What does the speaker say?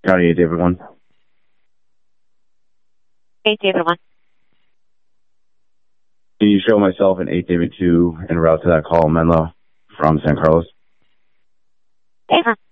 County 8 David 1. 8 David 1. Can you show myself in 8 David 2 en route to that call, Menlo, from San Carlos? Affirm.